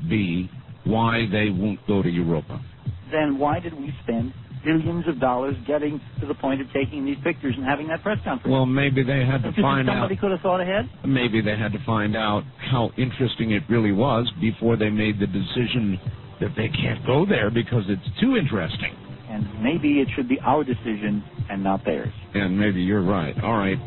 be why they won't go to Europa? Then why did we spend billions of dollars getting to the point of taking these pictures and having that press conference? Well, maybe they had to find out. Somebody could have thought ahead? Maybe they had to find out how interesting it really was before they made the decision that they can't go there because it's too interesting. And maybe it should be our decision and not theirs. And maybe you're right. All right.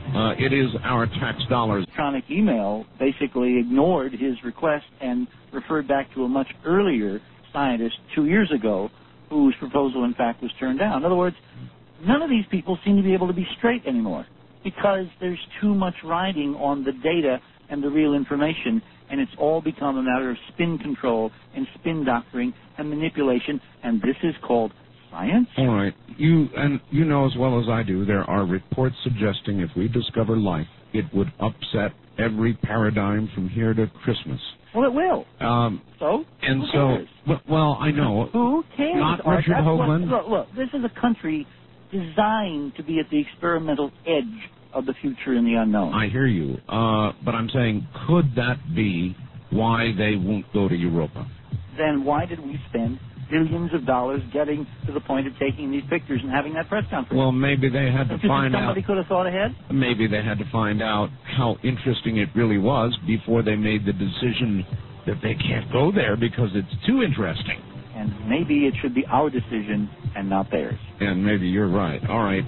It is our tax dollars. Electronic email basically ignored his request and referred back to a much earlier scientist 2 years ago whose proposal, in fact, was turned down. In other words, none of these people seem to be able to be straight anymore because there's too much riding on the data and the real information, and it's all become a matter of spin control and spin doctoring and manipulation, and this is called science? All right. You know as well as I do, there are reports suggesting if we discover life, it would upset every paradigm from here to Christmas. Well, it will. So? And who so, cares? well, I know. Who cares? Not Richard Hoagland. Look, this is a country designed to be at the experimental edge of the future and the unknown. I hear you. But I'm saying, could that be why they won't go to Europa? Then why did we spend billions of dollars getting to the point of taking these pictures and having that press conference? Well, maybe they had to find out. Somebody could have thought ahead? Maybe they had to find out how interesting it really was before they made the decision that they can't go there because it's too interesting. And maybe it should be our decision and not theirs. And maybe you're right. All right.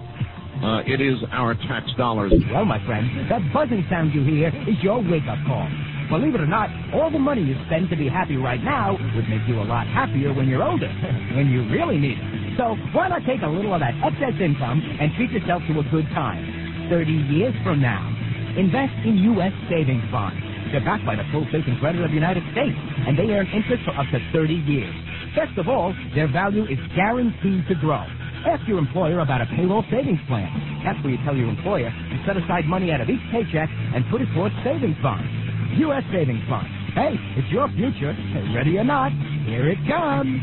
It is our tax dollars. Well, my friend, that buzzing sound you hear is your wake-up call. Believe it or not, all the money you spend to be happy right now would make you a lot happier when you're older, when you really need it. So why not take a little of that excess income and treat yourself to a good time? 30 years from now, invest in U.S. savings bonds. They're backed by the full faith and credit of the United States, and they earn interest for up to 30 years. Best of all, their value is guaranteed to grow. Ask your employer about a payroll savings plan. That's where you tell your employer to set aside money out of each paycheck and put it towards savings bonds. U.S. savings bonds. Hey, it's your future. Ready or not, here it comes.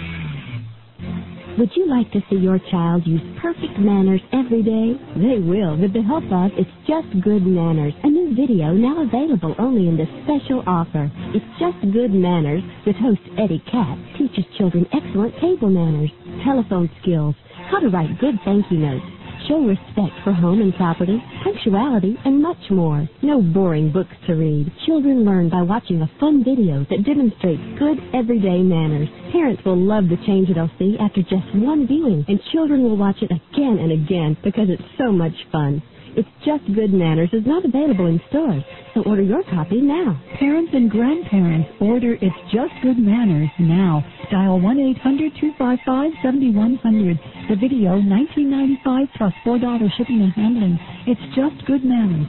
Would you like to see your child use perfect manners every day? They will with the help of It's Just Good Manners, a new video now available only in this special offer. It's Just Good Manners with host Eddie Katz teaches children excellent table manners, telephone skills, how to write good thank you notes, show respect for home and property, punctuality, and much more. No boring books to read. Children learn by watching a fun video that demonstrates good everyday manners. Parents will love the change they'll see after just one viewing, and children will watch it again and again because it's so much fun. It's Just Good Manners is not available in stores, so order your copy now. Parents and grandparents, order It's Just Good Manners now. Dial 1-800-255-7100. The video, $19.95 plus $4 shipping and handling. It's Just Good Manners.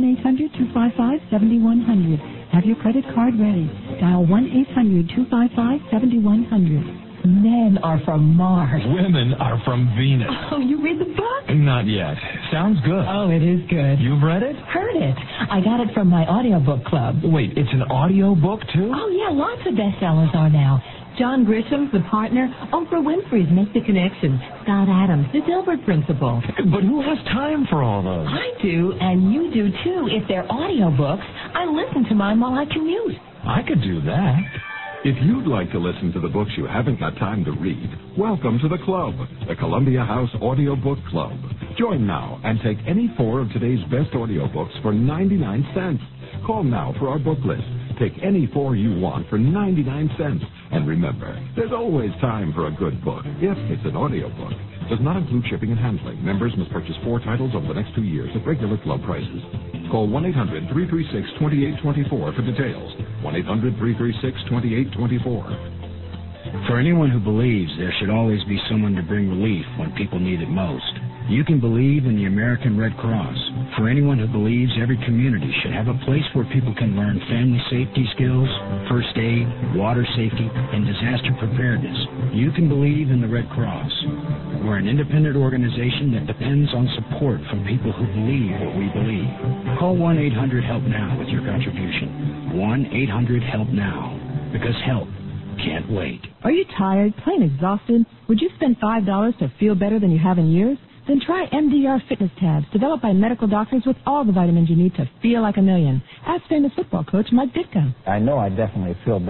1-800-255-7100. Have your credit card ready. Dial 1-800-255-7100. Men are from Mars. Women are from Venus. Oh, you read the book? Not yet. Sounds good. Oh, it is good. You've read it? Heard it. I got it from my audiobook club. Wait, it's an audio book, too? Oh, yeah, lots of bestsellers are now. John Grisham's The Partner, Oprah Winfrey's Make the Connection, Scott Adams, The Dilbert Principle. But who has time for all those? I do, and you do, too. If they're audiobooks, I listen to mine while I commute. I could do that. If you'd like to listen to the books you haven't got time to read, welcome to the club, the Columbia House Audiobook Club. Join now and take any 4 of today's best audiobooks for 99 cents. Call now for our book list. Take any 4 you want for 99 cents. And remember, there's always time for a good book, if it's an audiobook. Does not include shipping and handling. Members must purchase 4 titles over the next 2 years at regular club prices. Call 1-800-336-2824 for details. 1-800-336-2824. For anyone who believes there should always be someone to bring relief when people need it most, you can believe in the American Red Cross. For anyone who believes every community should have a place where people can learn family safety skills, first aid, water safety, and disaster preparedness, you can believe in the Red Cross. We're an independent organization that depends on support from people who believe what we believe. Call 1-800-HELP-NOW with your contribution. 1-800-HELP-NOW, because help can't wait. Are you tired, plain exhausted? Would you spend $5 to feel better than you have in years? Then try MDR Fitness Tabs, developed by medical doctors with all the vitamins you need to feel like a million. Ask famous football coach Mike Ditka. I know I definitely feel better.